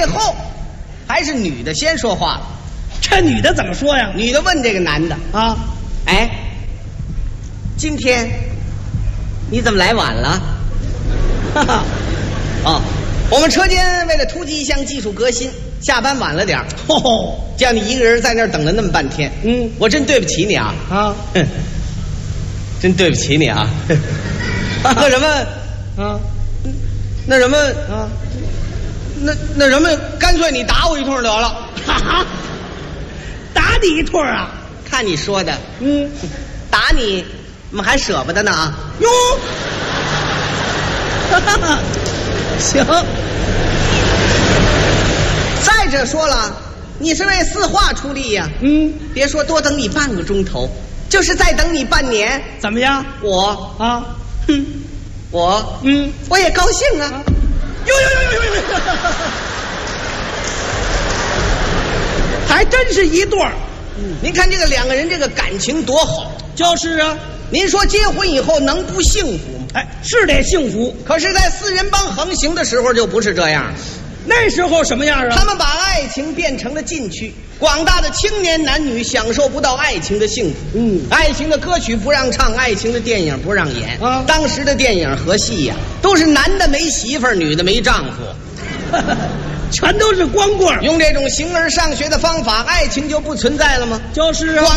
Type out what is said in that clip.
后，还是女的先说话了。 这女的怎么说呀？ 女的问这个男的啊， 哎，今天你怎么来晚了？哈哈，哦，我们车间为了突击一项技术革新，下班晚了点儿，叫你一个人在那儿等了那么半天。我真对不起你啊！ 啊， 真对不起你啊！那什么啊， 那什么啊， 那什么，干脆你打我一通得了。 哈哈，打你一通啊？ 看你说的，打你，我们还舍不得呢啊！ 哟，行。 再者说了，你是为4话出力呀。别说多等你半个钟头，就是再等你半年， 怎么样？ 我啊， 我也高兴啊。 哟，还真是一对儿。 您看这个两个人这个感情多好。 就是啊， 您说结婚以后能不幸福吗？ 哎，是得幸福。 可是在4人帮横行的时候就不是这样。 那时候什么样啊？ 他们把爱情变成了禁区，广大的青年男女享受不到爱情的幸福。爱情的歌曲不让唱，爱情的电影不让演。当时的电影和戏呀，都是男的没媳妇儿，女的没丈夫， 全都是光棍。 用这种形而上学的方法，爱情就不存在了吗？ 就是啊。